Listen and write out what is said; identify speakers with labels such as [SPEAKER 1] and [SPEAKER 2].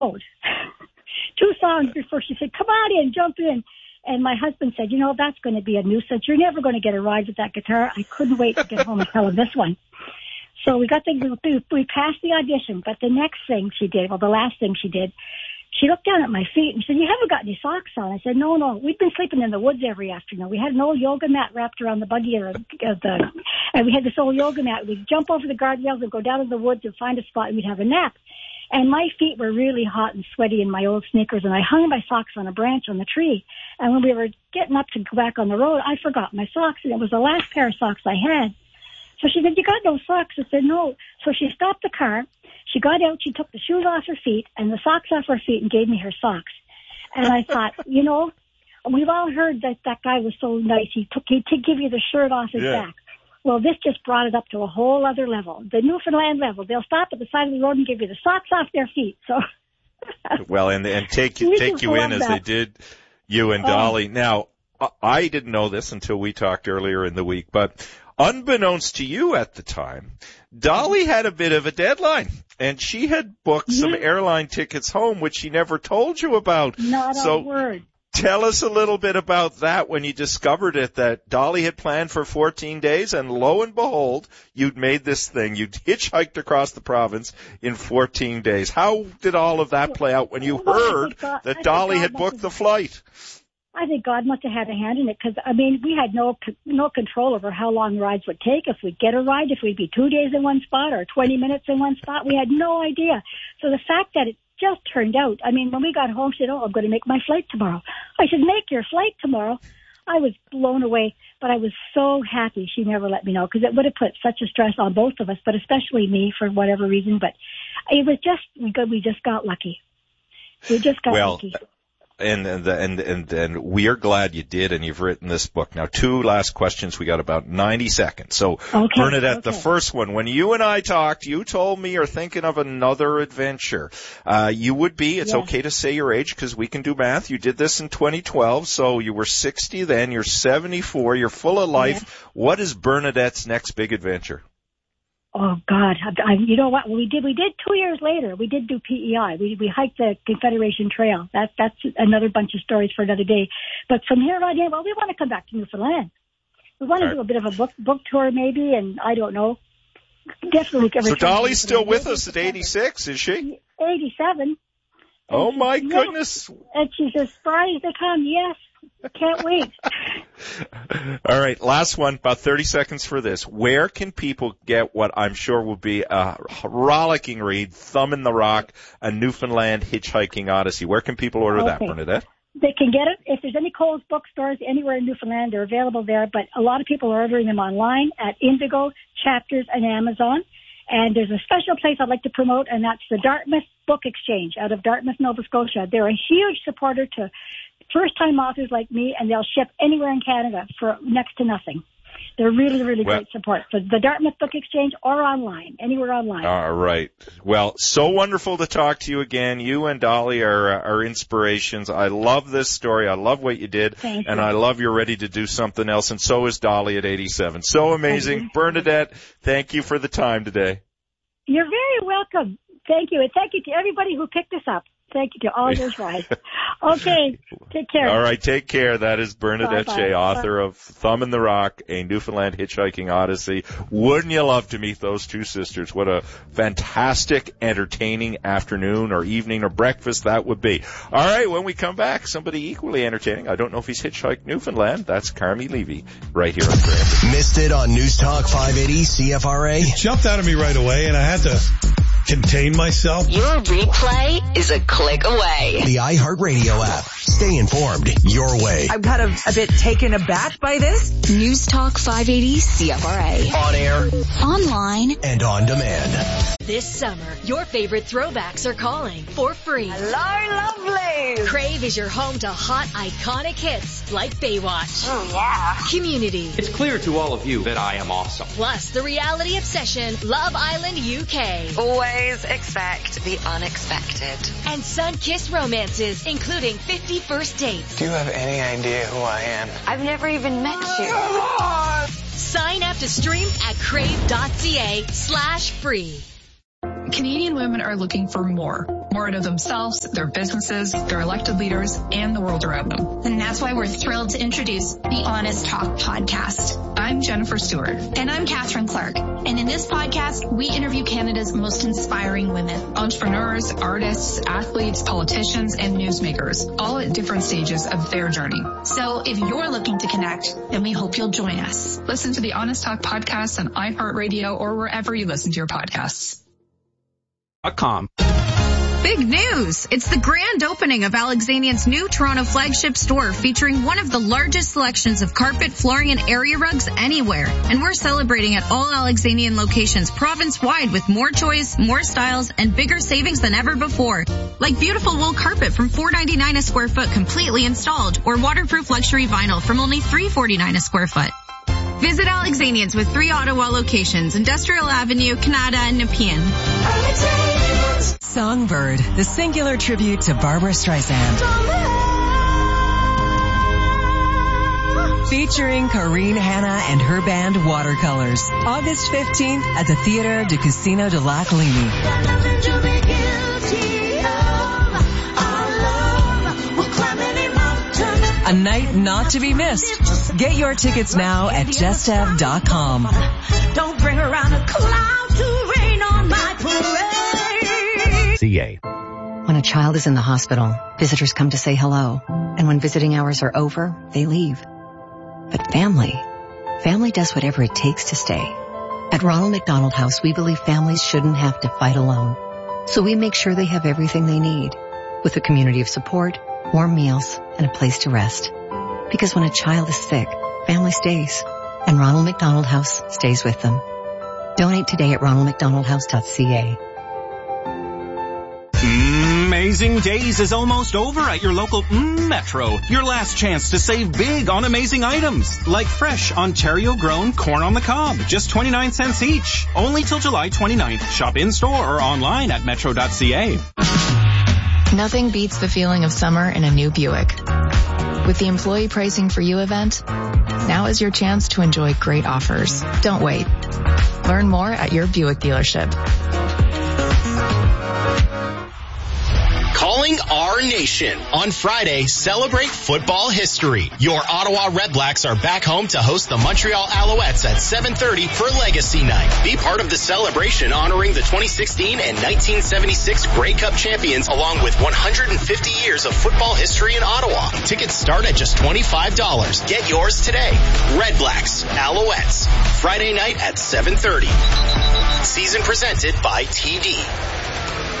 [SPEAKER 1] 2 songs before she said, come on in, jump in. And my husband said, that's going to be a nuisance. You're never going to get a ride with that guitar. I couldn't wait to get home and tell him this one. So we passed the audition. But the next thing she did, the last thing she did, she looked down at my feet and said, you haven't got any socks on. I said, no, we've been sleeping in the woods every afternoon. We had an old yoga mat wrapped around the buggy and we had this old yoga mat. We'd jump over the guardrails and go down to the woods and find a spot and we'd have a nap. And my feet were really hot and sweaty in my old sneakers, and I hung my socks on a branch on the tree. And when we were getting up to go back on the road, I forgot my socks, and it was the last pair of socks I had. So she said, you got no socks? I said, no. So she stopped the car. She got out. She took the shoes off her feet and the socks off her feet and gave me her socks. And I thought, we've all heard that guy was so nice. He'd give you the shirt off his back. Well, this just brought it up to a whole other level, the Newfoundland level. They'll stop at the side of the road and give you the socks off their feet. So,
[SPEAKER 2] well, and take you in as they did you and Dolly. Now, I didn't know this until we talked earlier in the week, but unbeknownst to you at the time, Dolly had a bit of a deadline, and she had booked some airline tickets home, which she never told you about.
[SPEAKER 1] Not a word.
[SPEAKER 2] Tell us a little bit about that when you discovered it, that Dolly had planned for 14 days, and lo and behold, you'd made this thing. You'd hitchhiked across the province in 14 days. How did all of that play out when you heard that Dolly had booked the flight?
[SPEAKER 1] I think God must have had a hand in it because, we had no control over how long rides would take, if we'd get a ride, if we'd be 2 days in one spot or 20 minutes in one spot. We had no idea. So the fact that it just turned out, when we got home, she said, I'm going to make my flight tomorrow. I said, make your flight tomorrow. I was blown away, but I was so happy she never let me know because it would have put such a stress on both of us, but especially me for whatever reason. But it was just, we just got lucky. We just got lucky.
[SPEAKER 2] And we are glad you did, and you've written this book. Now, 2 last questions. We got about 90 seconds. So, Bernadette, the first one, when you and I talked, you told me you're thinking of another adventure. You would be, it's okay to say your age because we can do math. You did this in 2012, so you were 60 then, you're 74, you're full of life. Yeah. What is Bernadette's next big adventure?
[SPEAKER 1] Oh God! You know what? We did 2 years later. We did do PEI. We hiked the Confederation Trail. That's another bunch of stories for another day. But from here on in, we want to come back to Newfoundland. We want to do a bit of a book tour, maybe, and I don't know. Definitely.
[SPEAKER 2] So Dolly's still with us at 86, is she?
[SPEAKER 1] 87.
[SPEAKER 2] Oh my goodness!
[SPEAKER 1] And she's as spry as they come. Yes. Can't wait.
[SPEAKER 2] All right, last one, about 30 seconds for this. Where can people get what I'm sure will be a rollicking read, Thumb in the Rock, a Newfoundland Hitchhiking Odyssey? Where can people order that, Bernadette?
[SPEAKER 1] They can get it. If there's any Coles bookstores anywhere in Newfoundland, they're available there. But a lot of people are ordering them online at Indigo, Chapters, and Amazon. And there's a special place I'd like to promote, and that's the Dartmouth Book Exchange out of Dartmouth, Nova Scotia. They're a huge supporter to first-time authors like me, and they'll ship anywhere in Canada for next to nothing. They're really, really great support for the Dartmouth Book Exchange or online, anywhere online.
[SPEAKER 2] All right. Well, so wonderful to talk to you again. You and Dolly are inspirations. I love this story. I love what you did.
[SPEAKER 1] Thank you.
[SPEAKER 2] And I love you're ready to do something else, and so is Dolly at 87. So amazing. Bernadette, thank you for the time today.
[SPEAKER 1] You're very welcome. Thank you. And thank you to everybody who picked us up. Thank you to all those rides. Okay, take care.
[SPEAKER 2] All right, take care. That is Bernadette Shea, author of Thumb in the Rock, a Newfoundland Hitchhiking Odyssey. Wouldn't you love to meet those two sisters? What a fantastic, entertaining afternoon or evening or breakfast that would be. All right, when we come back, somebody equally entertaining. I don't know if he's hitchhiked Newfoundland. That's Carmi Levy right here on Brandon.
[SPEAKER 3] Missed it on News Talk 580 CFRA?
[SPEAKER 4] It jumped out of me right away, and I had to contain myself.
[SPEAKER 5] Your replay is a click away.
[SPEAKER 3] The iHeartRadio app. Stay informed your way.
[SPEAKER 6] I'm kind of a bit taken aback by this.
[SPEAKER 5] News Talk 580 CFRA.
[SPEAKER 3] On air,
[SPEAKER 5] online,
[SPEAKER 3] and on demand.
[SPEAKER 7] This summer, your favorite throwbacks are calling for free.
[SPEAKER 6] Hello, lovely.
[SPEAKER 7] Crave is your home to hot, iconic hits like Baywatch.
[SPEAKER 6] Oh, yeah.
[SPEAKER 7] Community.
[SPEAKER 8] It's clear to all of you that I am awesome.
[SPEAKER 7] Plus, the reality obsession, Love Island UK.
[SPEAKER 6] Always expect the unexpected.
[SPEAKER 7] And sun-kissed romances, including 50 First Dates.
[SPEAKER 9] Do you have any idea who I am?
[SPEAKER 6] I've never even met you.
[SPEAKER 7] Sign up to stream at crave.ca/free.
[SPEAKER 10] Canadian women are looking for more. more out of themselves, their businesses, their elected leaders, and the world around them.
[SPEAKER 11] And that's why we're thrilled to introduce the Honest Talk podcast.
[SPEAKER 10] I'm Jennifer Stewart.
[SPEAKER 11] And I'm Catherine Clark. And in this podcast, we interview Canada's most inspiring women.
[SPEAKER 10] Entrepreneurs, artists, athletes, politicians, and newsmakers, all at different stages of their journey.
[SPEAKER 11] So if you're looking to connect, then we hope you'll join us.
[SPEAKER 10] Listen to the Honest Talk podcast on iHeartRadio or wherever you listen to your podcasts.
[SPEAKER 12] Big news! It's the grand opening of Alexanian's new Toronto flagship store featuring one of the largest selections of carpet, flooring, and area rugs anywhere. And we're celebrating at all Alexanian locations province-wide with more choice, more styles, and bigger savings than ever before. Like beautiful wool carpet from $4.99 a square foot completely installed, or waterproof luxury vinyl from only $3.49 a square foot. Visit Alexanians with 3 Ottawa locations, Industrial Avenue, Canada, and Nepean.
[SPEAKER 13] Songbird, the singular tribute to Barbara Streisand. Featuring Karine Hanna and her band Watercolors. August 15th at the Theatre du Casino de Lac Ligny. A night not to be missed. Get your tickets now at justev.com.
[SPEAKER 14] Don't bring around a cloud to rain on my parade.
[SPEAKER 15] CA.
[SPEAKER 16] When a child is in the hospital, visitors come to say hello. And when visiting hours are over, they leave. But family does whatever it takes to stay. At Ronald McDonald House, we believe families shouldn't have to fight alone. So we make sure they have everything they need, with a community of support, warm meals, and a place to rest. Because when a child is sick, family stays. And Ronald McDonald House stays with them. Donate today at ronaldmcdonaldhouse.ca.
[SPEAKER 17] Amazing Days is almost over at your local Metro. Your last chance to save big on amazing items, like fresh Ontario-grown corn on the cob, just 29 cents each. Only till July 29th. Shop in-store or online at metro.ca.
[SPEAKER 18] Nothing beats the feeling of summer in a new Buick. With the Employee Pricing for You event, now is your chance to enjoy great offers. Don't wait. Learn more at your Buick dealership.
[SPEAKER 19] Calling our nation. On Friday, celebrate football history. Your Ottawa Redblacks are back home to host the Montreal Alouettes at 7:30 for Legacy Night. Be part of the celebration honoring the 2016 and 1976 Grey Cup champions, along with 150 years of football history in Ottawa. Tickets start at just $25. Get yours today. Redblacks, Alouettes, Friday night at 7:30. Season presented by TD.